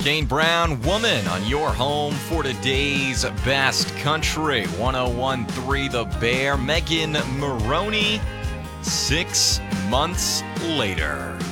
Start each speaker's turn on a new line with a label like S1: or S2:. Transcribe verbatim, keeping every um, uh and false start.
S1: Kane Brown, Woman, on your home for today's best country. one oh one point three The Bear. Megan Moroney, Six Months Later.